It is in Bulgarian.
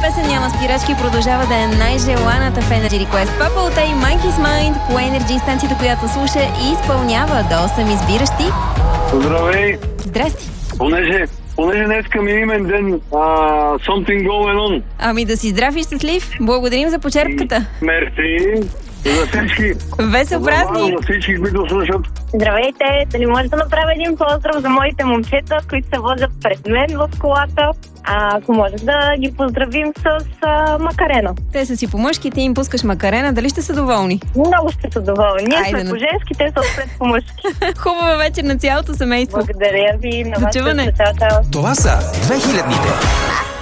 песен няма спирачки, продължава да е най-желаната в Energy Request. Papa Otai, Monkey's Mind по Energy, станцията, която слуша и изпълнява до 8 избиращи. Здравей! Здрасти! Понеже днеска ми е имен ден, something going on. Ами да си здрав и щастлив. Благодарим за почерпката. Мерси за всички. Весел празник! За всички, които слушат. Здравейте! Дали може да направя един поздрав за моите момчета, които се возят пред мен в колата? Ако може да ги поздравим с Макарена. Те са си по-мъжки, ти им пускаш Макарена. Дали ще са доволни? Много ще са доволни. Ние Айде, сме по-женски, те са пред по-мъжки. Хубава вечер на цялото семейство. Благодаря ви. На вас. До чуване. Чао, чао. Това са 2000-ните.